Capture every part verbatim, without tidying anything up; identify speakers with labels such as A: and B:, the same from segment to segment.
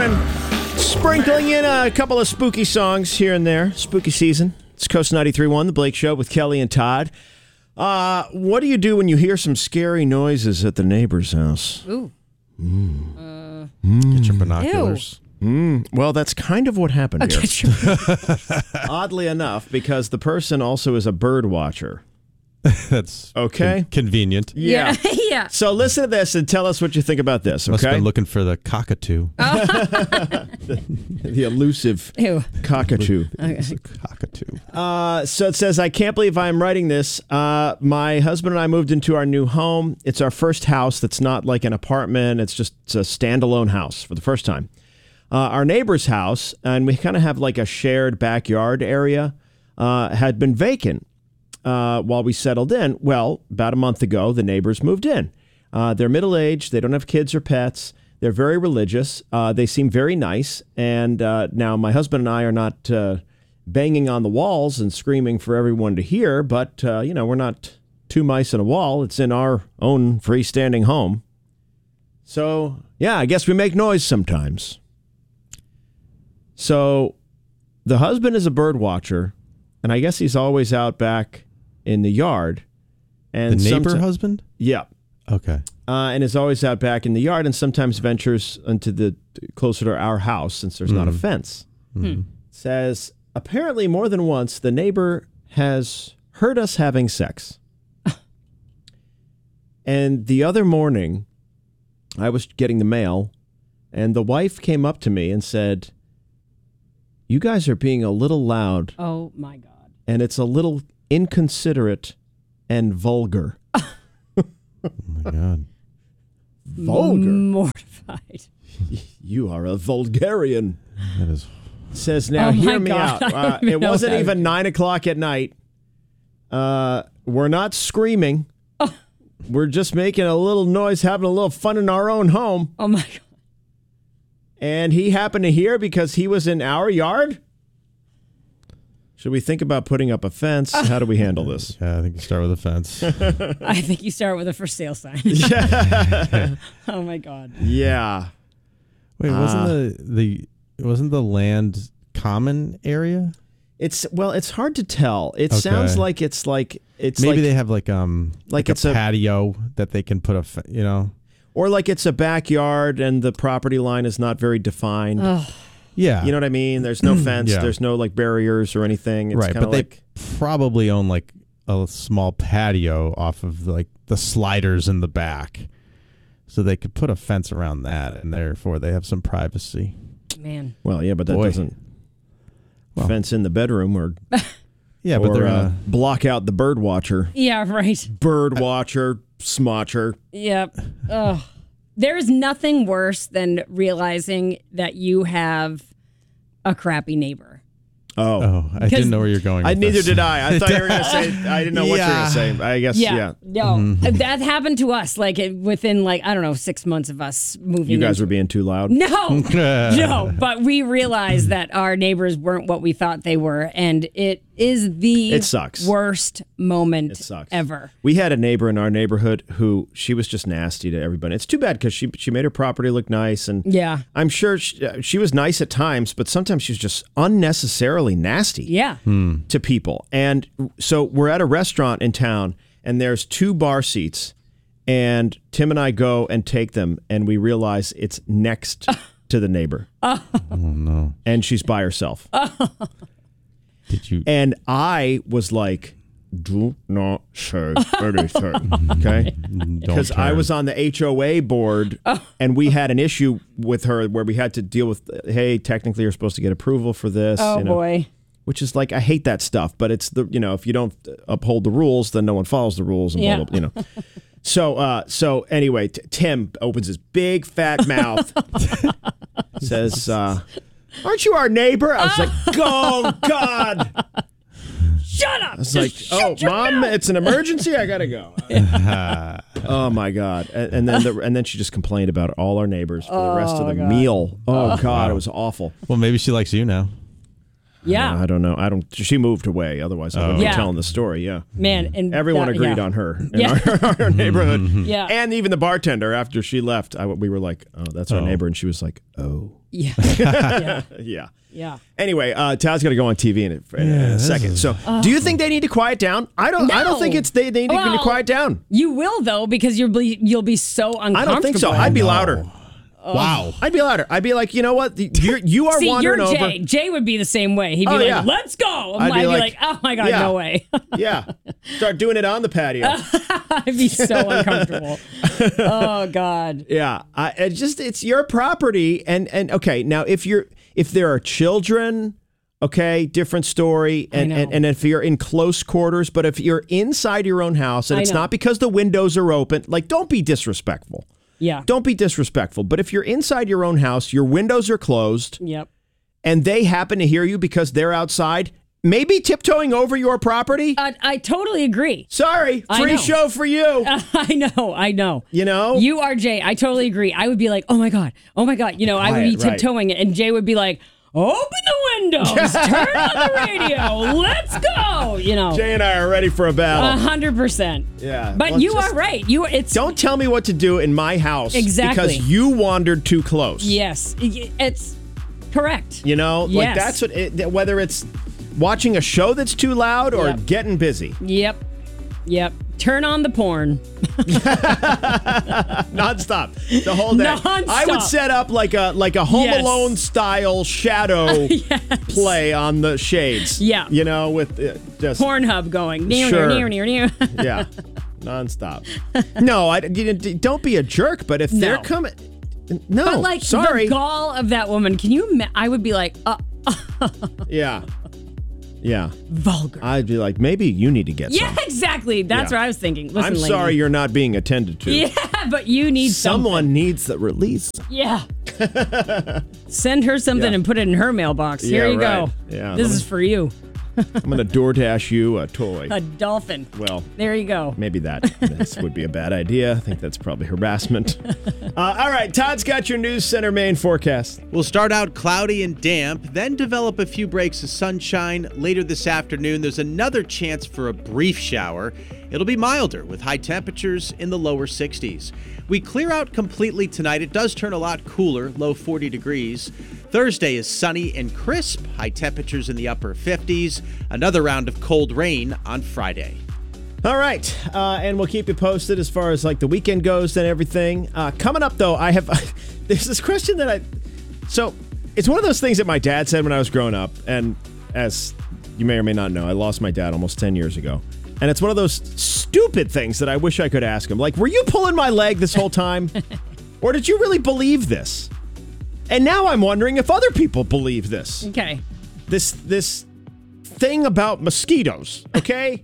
A: morning. Sprinkling in a couple of spooky songs here and there. Spooky season. It's Coast ninety-three point one, The Blake Show with Kelly and Todd. Uh, what do you do when you hear some scary noises at the neighbor's house?
B: Ooh.
A: Mm.
B: Uh,
A: Mm.
C: Get your binoculars.
A: Mm. Well, that's kind of what happened here.
B: get your-
A: Oddly enough, because the person also is a bird watcher.
C: That's
A: Okay.
C: con- convenient.
A: Yeah.
B: yeah. yeah.
A: So listen to this and tell us what you think about this,
C: Must have
A: okay?
C: been looking for the cockatoo.
A: The elusive
B: Ew.
A: cockatoo.
C: It's a cockatoo.
A: Uh, so it says, I can't believe I'm writing this. Uh, my husband and I moved into our new home. It's our first house that's not like an apartment. It's just it's a standalone house for the first time. Uh, our neighbor's house, and we kind of have like a shared backyard area, uh, had been vacant uh, while we settled in. Well, about a month ago, the neighbors moved in. Uh, they're middle-aged. They don't have kids or pets. They're very religious. Uh, they seem very nice. And uh, now my husband and I are not uh, banging on the walls and screaming for everyone to hear, but, uh, you know, we're not two mice in a wall. It's in our own freestanding home. So, yeah, I guess we make noise sometimes. So the husband is a bird watcher, and I guess he's always out back in the yard. And
C: The neighbor
A: someti-
C: husband?
A: Yeah.
C: Okay.
A: Uh, and is always out back in the yard and sometimes ventures into the closer to our house since there's not a fence.
C: Mhm.
A: Says, apparently more than once, the neighbor has heard us having sex. And the other morning, I was getting the mail, and the wife came up to me and said, you guys are being a little loud,
B: Oh, my God.
A: and it's a little inconsiderate and vulgar.
C: Oh, my God.
A: Vulgar?
B: Mortified.
A: You are a vulgarian.
C: That is.
A: Says now,
B: Oh, my
A: hear me
B: God.
A: out.
B: I
A: Uh,
B: don't even
A: it
B: know
A: wasn't
B: what I
A: even
B: would-
A: nine o'clock at night. Uh, we're not screaming.
B: Oh.
A: We're just making a little noise, having a little fun in our own home.
B: Oh, my God.
A: And he happened to hear because he was in our yard. Should we think about putting up a fence? How do we handle this?
C: Yeah, I think you start with a fence.
B: I think you start with a for sale sign.
A: Yeah.
B: Oh, my God.
A: Yeah.
C: Wait, wasn't
A: Uh,
C: the the wasn't the land common area?
A: It's well, it's hard to tell. It
C: Okay.
A: sounds like it's like it's
C: Maybe
A: like,
C: they have like um
A: like
C: like,
A: it's
C: a
A: a-
C: patio that they can put a fe- you know.
A: or like it's a backyard and the property line is not very defined.
B: Oh,
C: Yeah,
A: You know what I mean? There's no fence.
C: Yeah.
A: There's no like barriers or anything. It's
C: right,
A: kinda
C: but they
A: like,
C: probably own like a small patio off of like the sliders in the back, so they could put a fence around that, and therefore they have some privacy.
B: man.
A: well, yeah, but that
C: Boy.
A: doesn't
C: Well.
A: fence in the bedroom or,
C: Yeah, but
A: or
C: they're
A: uh,
C: gonna,
A: block out the bird watcher.
B: Yeah, right.
A: Bird watcher, smotcher.
B: Yep. Oh, there is nothing worse than realizing that you have a crappy neighbor.
A: Oh.
C: oh, I didn't know where you're going.
A: I
C: with
A: neither
C: this.
A: did I. I thought you were going to say, I didn't know what you were going to say. I guess, yeah.
B: Yeah. No, that happened to us like it- within like, I don't know, six months of us moving.
A: You guys
B: into-
A: were being too loud.
B: No, no, but we realized that our neighbors weren't what we thought they were, and it is the
A: It sucks.
B: worst moment
A: It sucks.
B: ever.
A: We had a neighbor in our neighborhood who she was just nasty to everybody. It's too bad because she she made her property look nice, and
B: Yeah.
A: I'm sure she, uh, she was nice at times, but sometimes she was just unnecessarily nasty
B: Yeah.
A: to people. And so we're at a restaurant in town, and there's two bar seats, and Tim and I go and take them, and we realize it's next to the neighbor,
C: Oh no!
A: and she's by herself.
C: Did you?
A: And I was like, do not say anything, okay? Because I was on the H O A board, and we had an issue with her where we had to deal with, hey, technically you're supposed to get approval for this.
B: Oh
A: you know,
B: boy.
A: Which is like, I hate that stuff, but it's the, you know, if you don't uphold the rules, then no one follows the rules and
B: Yeah.
A: blah, blah, you know. So, uh, so anyway, t- Tim opens his big fat mouth, says, uh, aren't you our neighbor? I was like, oh, God.
B: Shut up.
A: I was like, oh, Mom, it's an emergency. I got to go. Oh, my God. And, and then the, and then she just complained about all our neighbors for the rest of the meal. Oh, God, it was awful.
C: Well, maybe she likes you now.
B: Yeah.
A: I don't know. I don't. She moved away. Otherwise, I wouldn't
B: Yeah.
A: be telling the story. Yeah.
B: Man, and
A: Everyone
B: that-
A: agreed
B: yeah.
A: on her in
B: Yeah.
A: our, our neighborhood.
B: Yeah.
A: And even the bartender, after she left, I, we were like, oh, that's our
C: Oh.
A: neighbor. And she was like, oh.
B: Yeah. yeah.
A: Yeah.
B: Yeah.
A: Anyway, uh, Todd's going to go on T V in a, in
C: Yeah,
A: a second. So, do you think they need to quiet down? I don't. I don't
B: No.
A: think it's they. They need
B: Well,
A: to quiet down.
B: You will though, because you'll be you'll be so uncomfortable.
A: I don't think so. I'd be louder.
C: Wow.
A: I'd be louder. I'd be like, you know what? The- You're, you are
B: See,
A: wandering
B: you're
A: over.
B: Jay. Jay would be the same way. He'd be
A: Oh,
B: like,
A: yeah.
B: "Let's go."
A: I'd
B: I'd,
A: be
B: be,
A: like-
B: like, "Oh my god,
A: Yeah.
B: no way."
A: Yeah. Start doing it on the patio.
B: I'd be so uncomfortable. Oh god.
A: Yeah, I, it just it's your property, and and okay, now if you're if there are children, okay, different story, and
B: I
A: and,
B: know.
A: and if you're in close quarters, but if you're inside your own house and
B: I
A: it's
B: know.
A: not because the windows are open, like don't be disrespectful.
B: Yeah.
A: Don't be disrespectful. But if you're inside your own house, your windows are closed,
B: Yep.
A: and they happen to hear you because they're outside, maybe tiptoeing over your property.
B: I, I totally agree.
A: Sorry,
B: I
A: free
B: know.
A: show for you.
B: I know. I know.
A: You know,
B: You are Jay. I totally agree. I would be like, "Oh my god. Oh my god." You know, I would be
A: Quiet, right.
B: tiptoeing it, and Jay would be like, "Open the windows. Turn on the radio. Let's go." You know.
A: Jay and I are ready for a
B: A
A: battle.
B: hundred percent.
A: Yeah,
B: But
A: let's
B: you
A: just-
B: are right. You it's
A: Don't tell me what to do in my house
B: Exactly.
A: because you wandered too close.
B: yes. It's correct.
A: You know, like
B: Yes.
A: that's what it, whether it's watching a show that's too loud or
B: Yep.
A: getting busy
B: Yep. Yep. Turn on the porn.
A: nonstop the whole day.
B: Nonstop.
A: I would set up like a like a Home
B: Yes.
A: Alone style shadow play on the shades.
B: Yeah.
A: you know, with uh, just
B: Pornhub going. Near,
A: Sure.
B: near, near, near, near.
A: yeah, nonstop. No, I you, don't be a jerk. But if they're
B: No.
A: coming, no,
B: But like
A: sorry,
B: the gall of that woman, can you? ima- I would be like, uh,
A: yeah, yeah.
B: vulgar.
A: I'd be like, maybe you need to get
B: yeah,
A: some.
B: exactly. That's
A: Yeah.
B: what I was thinking. Listen,
A: I'm
B: lady.
A: sorry you're not being attended to.
B: Yeah, but you need
A: Someone needs the release.
B: something. Yeah. Send her something
A: Yeah.
B: and put it in her mailbox. Here
A: Yeah,
B: you
A: right.
B: go.
A: Yeah,
B: This
A: let
B: is
A: me-
B: for you.
A: I'm going to DoorDash you a toy.
B: A dolphin.
A: Well,
B: There you go.
A: maybe that this would be a bad idea. I think that's probably harassment. Uh, all right, Todd's got your News Center Maine forecast.
D: We'll start out cloudy and damp, then develop a few breaks of sunshine. Later this afternoon, there's another chance for a brief shower. It'll be milder with high temperatures in the lower sixties. We clear out completely tonight. It does turn a lot cooler, low forty degrees. Thursday is sunny and crisp, high temperatures in the upper fifties. Another round of cold rain on Friday.
A: All right, uh, and we'll keep you posted as far as like the weekend goes and everything. Uh, coming up, though, I have there's this question that I so it's one of those things that my dad said when I was growing up, and as you may or may not know, I lost my dad almost ten years ago. And it's one of those stupid things that I wish I could ask him. Like, were you pulling my leg this whole time? Or did you really believe this? And now I'm wondering if other people believe this.
B: Okay.
A: This this thing about mosquitoes, okay?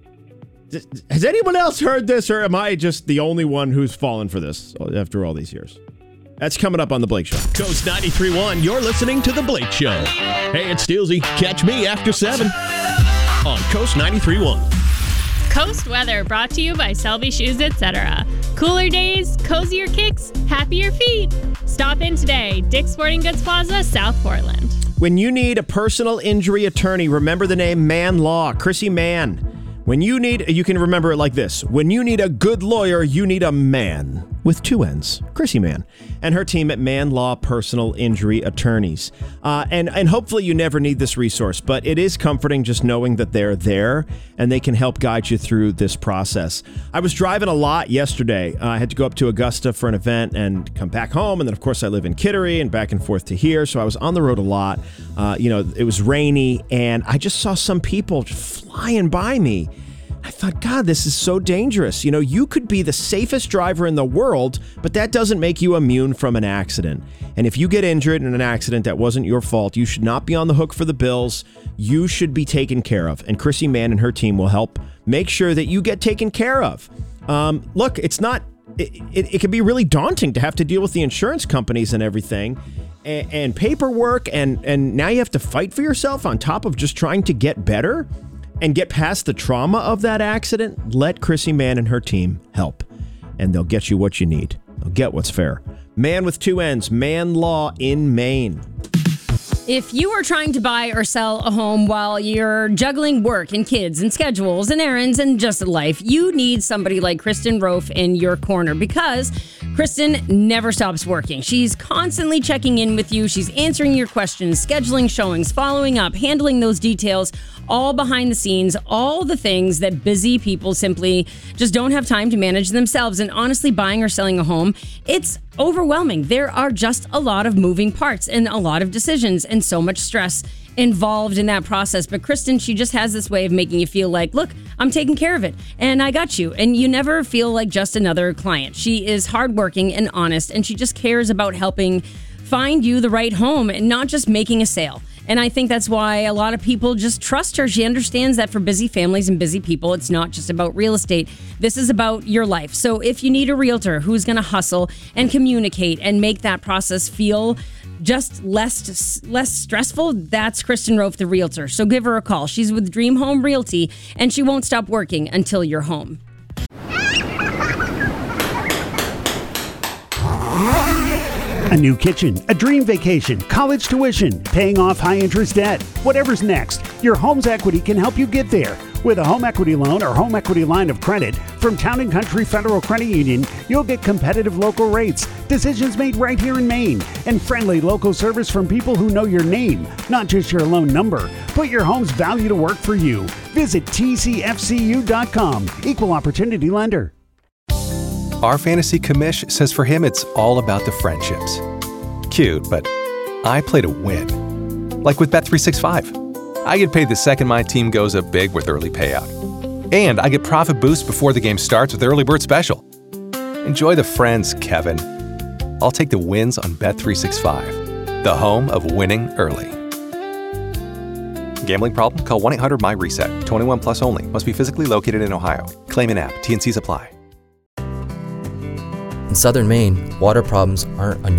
A: Th- Has anyone else heard this, or am I just the only one who's fallen for this after all these years? That's coming up on The Blake Show.
E: Coast ninety-three point one, you're listening to The Blake Show. Hey, it's Steelsy. Catch me after seven on Coast ninety-three point one.
F: Coast weather brought to you by Selby Shoes, et cetera. Cooler days, cozier kicks, happier feet. Stop in today, Dick's Sporting Goods Plaza, South Portland.
A: When you need a personal injury attorney, remember the name Man Law, Chrissy Mann. When you need, you can remember it like this. When you need a good lawyer, you need a man with two N's, Chrissy Mann, and her team at Man Law Personal Injury Attorneys. Uh, and, and hopefully you never need this resource, but it is comforting just knowing that they're there and they can help guide you through this process. I was driving a lot yesterday. Uh, I had to go up to Augusta for an event and come back home. And then, of course, I live in Kittery and back and forth to here. So I was on the road a lot. Uh, you know, it was rainy and I just saw some people just flying by me. I thought, God, this is so dangerous. You know, you could be the safest driver in the world, but that doesn't make you immune from an accident. And if you get injured in an accident that wasn't your fault, you should not be on the hook for the bills. You should be taken care of. And Chrissy Mann and her team will help make sure that you get taken care of. Um, look, it's not, it, it, it can be really daunting to have to deal with the insurance companies and everything and, and paperwork. And, and now you have to fight for yourself on top of just trying to get better and get past the trauma of that accident. Let Chrissy Mann and her team help, and they'll get you what you need. They'll get what's fair. Man with two N's, Man Law in Maine.
B: If you are trying to buy or sell a home while you're juggling work and kids and schedules and errands and just life, you need somebody like Kristen Rofe in your corner, because Kristen never stops working. She's constantly checking in with you. She's answering your questions, scheduling showings, following up, handling those details, all behind the scenes, all the things that busy people simply just don't have time to manage themselves. And honestly, buying or selling a home, it's overwhelming. There are just a lot of moving parts and a lot of decisions and so much stress involved in that process. But Kristen, she just has this way of making you feel like, look, I'm taking care of it and I got you. And you never feel like just another client. She is hardworking and honest, and she just cares about helping find you the right home and not just making a sale. And I think that's why a lot of people just trust her. She understands that for busy families and busy people, it's not just about real estate. This is about your life. So if you need a realtor who's going to hustle and communicate and make that process feel just less less stressful, that's Kristen Rofe, the realtor. So give her a call. She's with Dream Home Realty, and she won't stop working until you're home.
G: A new kitchen, a dream vacation, college tuition, paying off high-interest debt. Whatever's next, your home's equity can help you get there. With a home equity loan or home equity line of credit from Town and Country Federal Credit Union, you'll get competitive local rates, decisions made right here in Maine, and friendly local service from people who know your name, not just your loan number. Put your home's value to work for you. Visit T C F C U dot com. Equal Opportunity Lender.
H: Our fantasy commish says for him it's all about the friendships. Cute, but I play to win. Like with Bet three sixty-five. I get paid the second my team goes up big with early payout. And I get profit boost before the game starts with Early Bird Special. Enjoy the friends, Kevin. I'll take the wins on Bet three sixty-five, the home of winning early. Gambling problem? Call one eight hundred M Y reset. twenty-one plus only. Must be physically located in Ohio. Claim in app. T and C's apply.
I: In southern Maine, water problems aren't unusual.